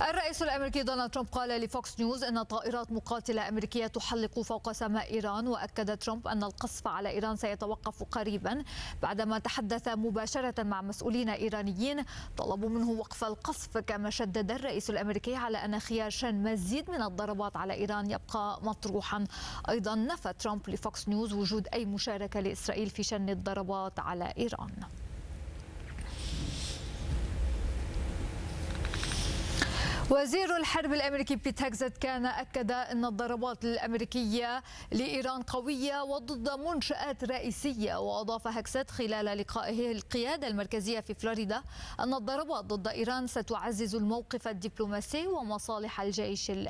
الرئيس الأمريكي دونالد ترامب قال لفوكس نيوز أن طائرات مقاتلة أمريكية تحلق فوق سماء إيران، وأكد ترامب أن القصف على إيران سيتوقف قريبا بعدما تحدث مباشرة مع مسؤولين إيرانيين طلبوا منه وقف القصف. كما شدد الرئيس الأمريكي على أن خيار شن مزيد من الضربات على إيران يبقى مطروحا. أيضا نفى ترامب لفوكس نيوز وجود أي مشاركة لإسرائيل في شن الضربات على إيران. وزير الحرب الأمريكي بيت هيكست أكد أن الضربات الأمريكية لإيران قوية وضد منشآت رئيسية. وأضاف هيكست خلال لقائه القيادة المركزية في فلوريدا أن الضربات ضد إيران ستعزز الموقف الدبلوماسي ومصالح الجيش